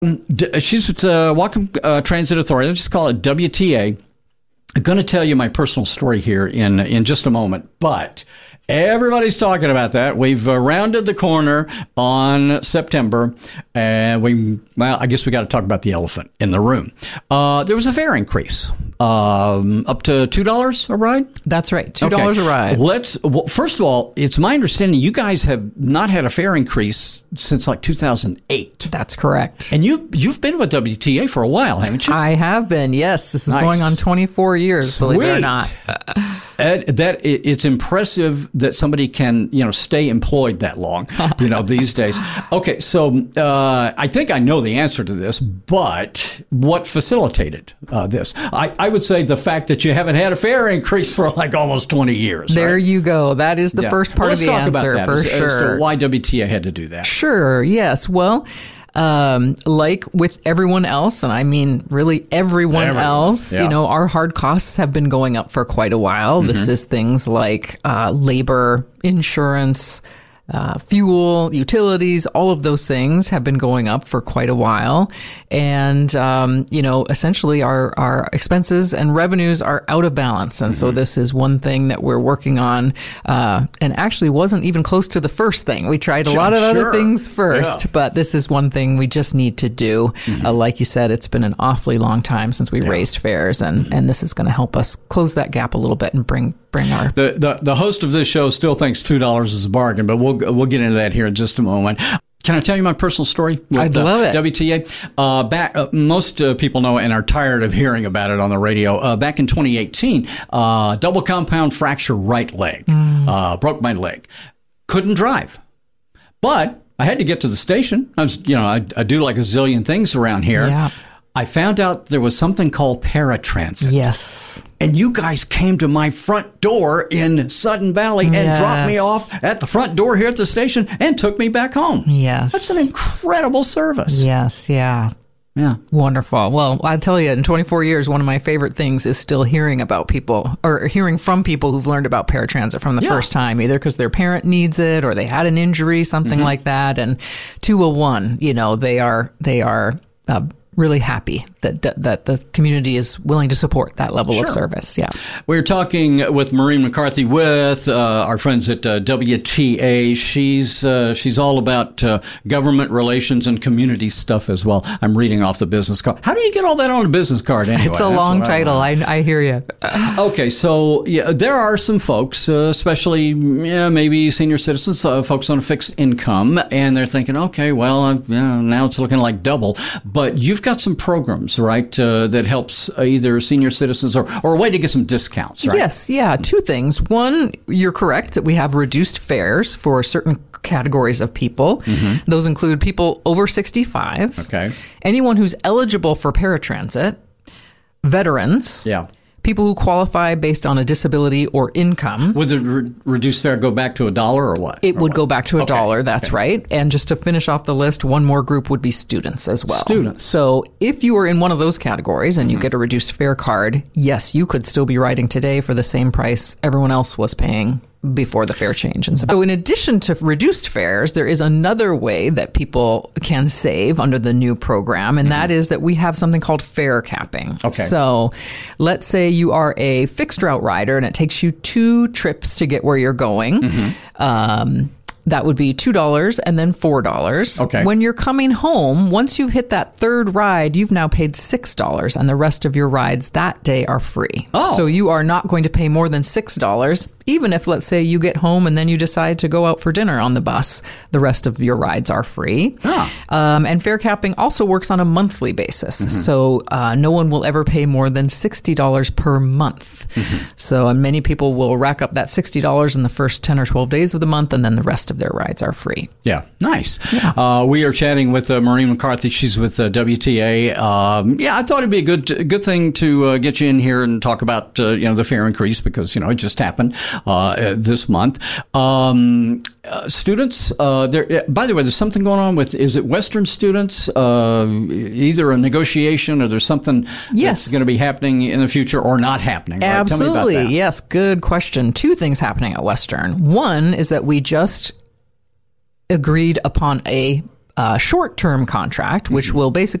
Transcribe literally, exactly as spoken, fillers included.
She's with uh, Whatcom uh, Transit Authority. Let's just call it W T A. I'm going to tell you my personal story here in in just a moment, but everybody's talking about that. We've uh, rounded the corner on September, and we, well, I guess we got to talk about the elephant in the room. Uh, there was a fare increase, um, up to two dollars a ride. That's right, two dollars okay. a ride. Let's. Well, first of all, it's my understanding you guys have not had a fare increase since like two thousand eight. That's correct. And you you've been with W T A for a while, haven't you? I have been. Yes, this is Nice. going on twenty-four years. Sweet. Believe it or not. Ed, that it's impressive that somebody can, you know, stay employed that long, you know, these days. Okay, so uh, I think I know the answer to this, but what facilitated uh, this? I, I would say the fact that you haven't had a fare increase for like almost twenty years. There right? you go. That is the Yeah. first part well, of the let's talk answer about that for as, sure. as to why W T A had to do that. Sure. Yes. Well, um, like with everyone else, and I mean really everyone, Everyone, else, yeah. you know, our hard costs have been going up for quite a while. Mm-hmm. This is things like uh, labor, insurance, uh, fuel, utilities, all of those things have been going up for quite a while. And, um, you know, essentially our, our expenses and revenues are out of balance. And mm-hmm. so this is one thing that we're working on, uh, and actually wasn't even close to the first thing. We tried a lot of sure. other things first, Yeah. but this is one thing we just need to do. Mm-hmm. Uh, like you said, it's been an awfully long time since we yeah. raised fares, and, mm-hmm. and this is going to help us close that gap a little bit and bring bring our... The, the, the host of this show still thinks two dollars is a bargain, but we'll we'll get into that here in just a moment. Can I tell you my personal story? With, I'd love uh, it. W T A. Uh, back, uh, most uh, people know and are tired of hearing about it on the radio. Uh, back in twenty eighteen, uh, double compound fracture right leg. Mm. Uh, broke my leg. Couldn't drive. But I had to get to the station. I was, you know, I, I do like a zillion things around here. Yeah. I found out there was something called paratransit. Yes. And you guys came to my front door in Sudden Valley and yes. dropped me off at the front door here at the station and took me back home. Yes. That's an incredible service. Yes, yeah. Yeah. Wonderful. Well, I tell you, in twenty-four years, one of my favorite things is still hearing about people or hearing from people who've learned about paratransit from the yeah. first time, either because their parent needs it or they had an injury, something mm-hmm. like that. And two oh one, you know, they are, they are, uh, really happy that that the community is willing to support that level sure. of service. Yeah. We're talking with Maureen McCarthy with uh, our friends at uh, W T A. She's uh, she's all about uh, government relations and community stuff as well. I'm reading off the business card. How do you get all that on a business card anyway? It's a That's long I title. I, I hear you. Okay, so yeah, there are some folks, uh, especially yeah, maybe senior citizens, uh, folks on a fixed income, and they're thinking, okay, well, uh, yeah, now it's looking like double. But you've got some programs, right, uh, that helps either senior citizens or, or a way to get some discounts, right? Yes, yeah, two things. One, you're correct that we have reduced fares for certain categories of people. Mm-hmm. Those include people over sixty-five, okay, anyone who's eligible for paratransit, veterans, yeah, people who qualify based on a disability or income. Would the re- reduced fare go back to a dollar or what? It or would what? go back to a okay. dollar, that's okay. right. And just to finish off the list, one more group would be students as well. Students. So if you are in one of those categories and you mm-hmm. get a reduced fare card, yes, you could still be riding today for the same price everyone else was paying before the fare change. And so in addition to reduced fares, there is another way that people can save under the new program, and mm-hmm. that is that we have something called fare capping. Okay. So let's say you are a fixed route rider and it takes you two trips to get where you're going. Mm-hmm. Um, that would be two dollars and then four dollars. Okay. When you're coming home, once you've hit that third ride, you've now paid six dollars, and the rest of your rides that day are free. Oh. So you are not going to pay more than six dollars, even if, let's say, you get home and then you decide to go out for dinner on the bus. The rest of your rides are free. Ah. Um, and fare capping also works on a monthly basis. Mm-hmm. So uh, no one will ever pay more than sixty dollars per month. Mm-hmm. So and many people will rack up that sixty dollars in the first ten or twelve days of the month, and then the rest of their rides are free. Yeah, nice. Yeah. Uh, we are chatting with uh, Maureen McCarthy. She's with uh, W T A. Um, yeah, I thought it'd be a good good thing to uh, get you in here and talk about uh, you know the fare increase because you know it just happened uh, this month. Um, uh, students, uh, there. By the way, there's something going on with is it Western students? Uh, either a negotiation or there's something yes. that's going to be happening in the future or not happening. Right? Absolutely, Tell me about that. Yes. Good question. Two things happening at Western. One is that we just agreed upon a a short-term contract, which will basically